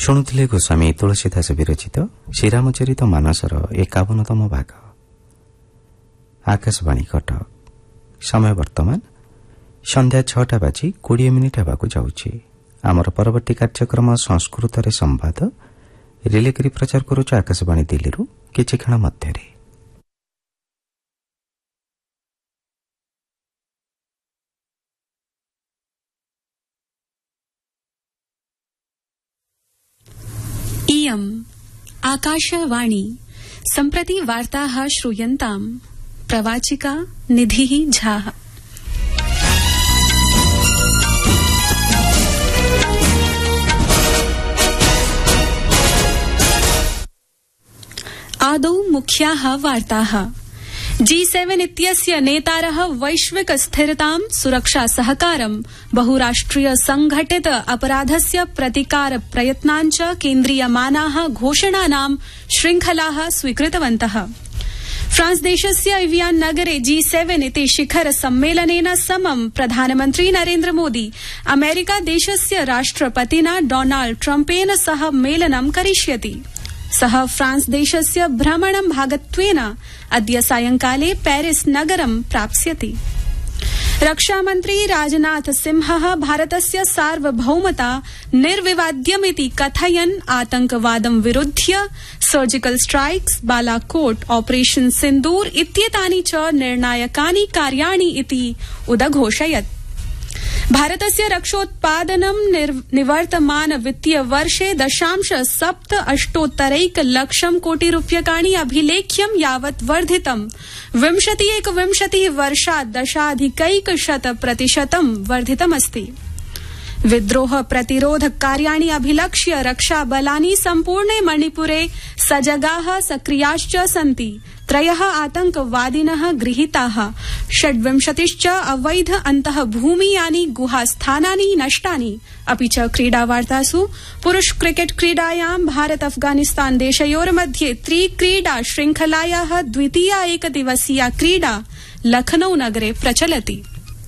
शुणुथिले गोस्वामी तुलसीदास विरचित श्रीरामचरित मानसर 51तम भाग। आकाशवाणी कटक। समय वर्तमान संध्या 6टा बाजी 20 मिनिट हेबाकु जाउछि। आमर परवर्ती कार्यक्रम संस्कृत रे संवाद रिले करी प्रचार करूछ आकाशवाणी दिल्लीरु किछि क्षण मध्यरे। इयम् आकाशवाणी। सम्प्रति वार्ताः श्रूयन्ताम्। प्रवाचिका निधिः झा। आदौ मुख्याः वार्ताः। G7 इत्यस्य नेतारः वैश्विक स्थिरतां सुरक्षा सहकारं बहुराष्ट्रिय संघटित अपराधस्य प्रतिकार प्रयत्नाञ्च केन्द्रीयमानाः घोषणानां श्रृंखलाः स्वीकृतवन्तः। फ्रांस देशस्य एवियान नगरे G7 इति शिखर सम्मेलनेन समं प्रधानमन्त्री नरेन्द्र मोदी अमेरिका देशस्य राष्ट्रपतिना डोनाल्ड ट्रम्पेन सह मेलनं करिष्यति। सः फ्रांस देशस्य भ्रमणं भागत्वेन अद्य सायंकाले पेरिस नगरं प्राप्स्यति। रक्षामन्त्री राजनाथ सिंहः भारतस्य सार्वभौमता निर्विवाद्यमिति कथयन् आतंकवादं विरुध्य सर्जिकल स्ट्राइक्स, बालाकोट, ऑपरेशन सिन्दूर इत्येतानि च निर्णायकानि कार्याणि इति उदघोषयत्। भारतस्य रक्षोत्पादनं निवर्तमान वित्तीय वर्षे 0.78 लक्षं कोटि रूप्यकाणि अभिलेख्यं यावत् वर्धितम्। 20-21 वर्षात् 10.1% वर्धितमस्ति। विद्रोह प्रतिरोध कार्याणि अभिलक्ष्य रक्षाबलानि सम्पूर्णे मणिपुरे सजगाः सक्रियाश्च सन्ति। 3 आतंकवादिनः गृहीताः। 26 अवैध अन्तः भूमियानि गुहास्थानानि नष्टानि। अपि च क्रीडावार्तासु पुरुष क्रिकेट क्रीडायां भारत अफगानिस्तान देशयोर्मध्ये त्रिक्रीडा श्रृंखलायाः द्वितीया एकदिवसीया क्रीडा लखनऊ नगरे प्रचलति।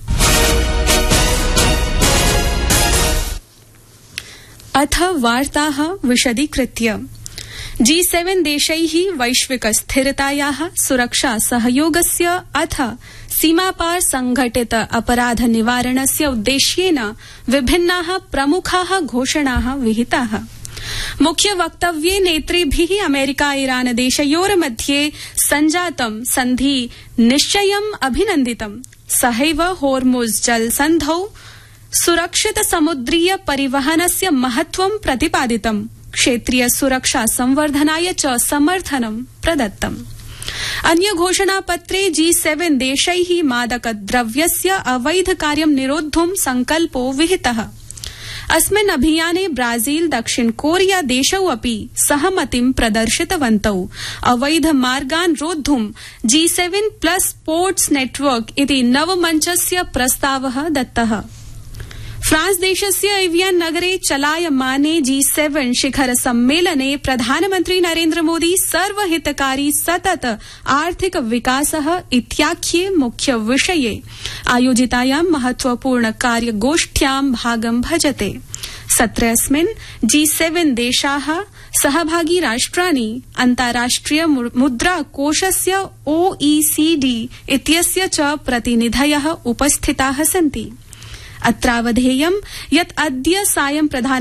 अथ वार्ताः विशदीकृत्य। G7 देशैः वैश्विक स्थिरतायाः सुरक्षा सहयोगस्य अथ सीमापार संघटित अपराध निवारणस्य उद्देश्येन विभिन्नाः प्रमुखाः घोषणाः विहिताः। मुख्य वक्तव्ये नेतृभिः अमेरिका ईरान देशयोर्मध्ये सञ्जातं सन्धि निश्चयम् अभिनन्दितम्। सहैव होर्मुज़ जलसन्धौ सुरक्षित समुद्रीय परिवहनस्य महत्वं प्रतिपादितम्। क्षेत्रीय सुरक्षा संवर्धनाय च समर्थनं प्रदत्तम्। अन्य घोषणापत्रे G7 देशैः मादकद्रव्यस्य अवैध कार्यं निरोद्धुं संकल्पो विहितः। अस्मिन् अभियाने ब्राजील, दक्षिण कोरिया देशौ अपि सहमतिं प्रदर्शितवन्तौ। अवैध मार्गान् रोद्धुं G7+ स्पोर्ट्स नेटवर्क इति नवमञ्चस्य प्रस्तावः दत्तः। फ्रांस देशस्य एवियान नगरे चलायमाने G7 शिखर सम्मेलने प्रधानमन्त्री नरेन्द्र मोदी सर्वहितकारी सतत आर्थिक विकासः इत्याख्ये मुख्य विषये आयोजितायां महत्वपूर्ण कार्यगोष्ठ्यां भागं भजते। सत्रेऽस्मिन् G7 देशाः सहभागी राष्ट्राणि अन्ताराष्ट्रिय मुद्रा कोषस्य OECD इत्यस्य च प्रतिनिधयः उपस्थिताः सन्ति। अत्रावधेयं यत् अद्य सायं